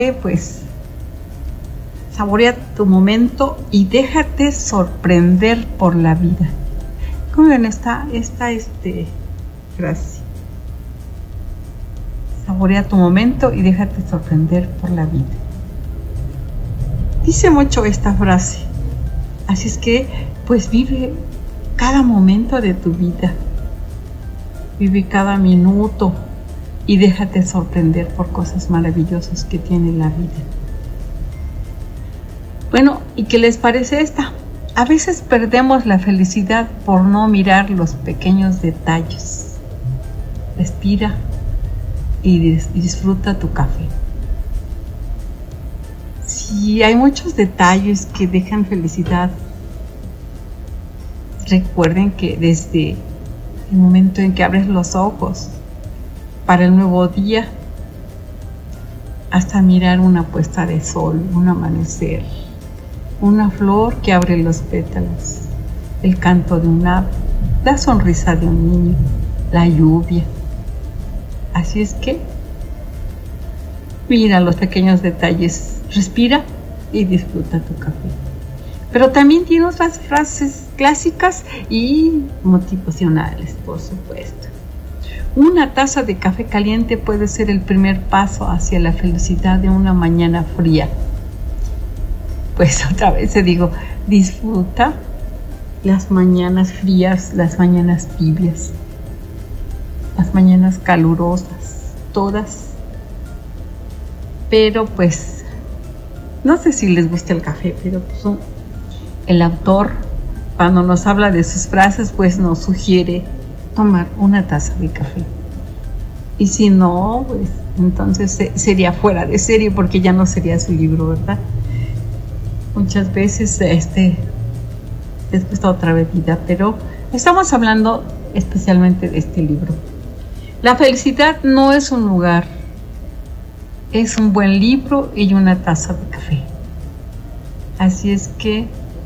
pues saborea tu momento y déjate sorprender por la vida. ¿Cómo ven esta frase? Saborea tu momento y déjate sorprender por la vida. Dice mucho esta frase. Así es que, pues vive cada momento de tu vida. Vive cada minuto y déjate sorprender por cosas maravillosas que tiene la vida. Bueno, ¿y qué les parece esta? A veces perdemos la felicidad por no mirar los pequeños detalles. Respira y disfruta tu café. Sí, hay muchos detalles que dejan felicidad. Recuerden que desde el momento en que abres los ojos para el nuevo día, hasta mirar una puesta de sol, un amanecer, una flor que abre los pétalos, el canto de un ave, la sonrisa de un niño, la lluvia. Así es que mira los pequeños detalles, respira y disfruta tu café. Pero también tiene otras frases clásicas y motivacionales, por supuesto. Una taza de café caliente puede ser el primer paso hacia la felicidad de una mañana fría. Pues otra vez te digo, disfruta las mañanas frías, las mañanas tibias, las mañanas calurosas, todas. Pero pues, no sé si les gusta el café, pero pues el autor, cuando nos habla de sus frases, pues nos sugiere tomar una taza de café. Y si no, pues entonces sería fuera de serie, porque ya no sería su libro, ¿verdad? Muchas veces les gusta otra bebida, pero estamos hablando especialmente de este libro. La felicidad no es un lugar, es un buen libro y una taza de café. Así es que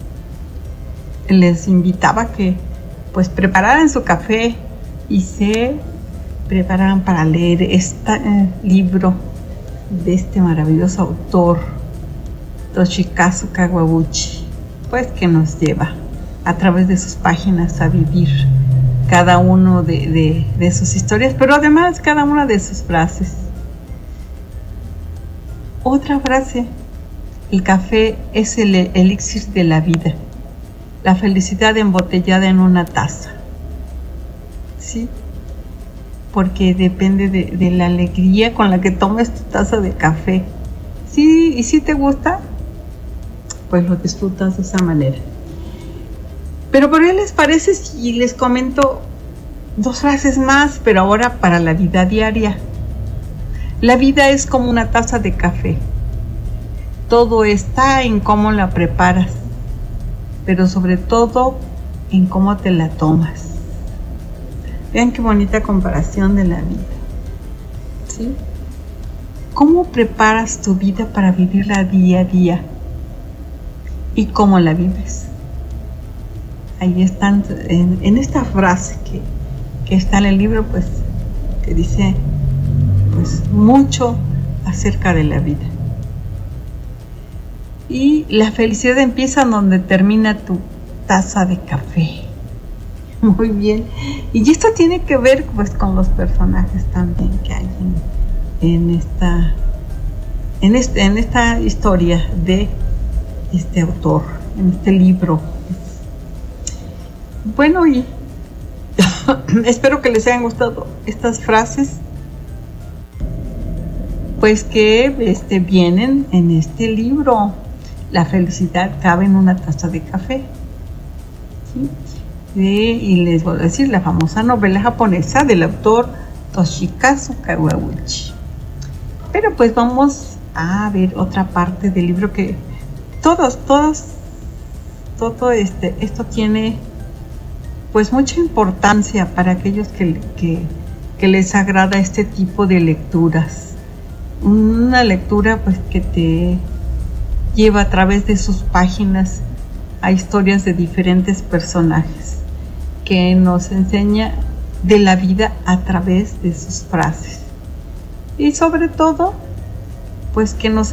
les invitaba que pues prepararan su café y se prepararan para leer este libro de este maravilloso autor, Toshikazu Kawaguchi, pues que nos lleva a través de sus páginas a vivir cada uno de sus historias, pero además cada una de sus frases. Otra frase: el café es el elixir de la vida, la felicidad embotellada en una taza. ¿Sí? Porque depende de la alegría con la que tomes tu taza de café. Sí, y si te gusta, pues lo disfrutas de esa manera. Pero ¿por qué les parece si les comento dos frases más, pero ahora para la vida diaria? La vida es como una taza de café. Todo está en cómo la preparas, pero sobre todo en cómo te la tomas. Vean qué bonita comparación de la vida. ¿Sí? ¿Cómo preparas tu vida para vivirla día a día? ¿Y cómo la vives? Ahí están, en esta frase que está en el libro, pues, que dice pues mucho acerca de la vida. Y la felicidad empieza donde termina tu taza de café. Muy bien. Y esto tiene que ver pues con los personajes también que hay en esta historia de este autor, en este libro. Bueno, y espero que les hayan gustado estas frases, pues que vienen en este libro. La felicidad cabe en una taza de café. ¿Sí? Y les voy a decir, la famosa novela japonesa del autor Toshikazu Kawaguchi. Pero pues vamos a ver otra parte del libro que todo esto tiene pues mucha importancia para aquellos que les agrada este tipo de lecturas. Una lectura pues que te lleva a través de sus páginas a historias de diferentes personajes, que nos enseña de la vida a través de sus frases. Y sobre todo, pues que nos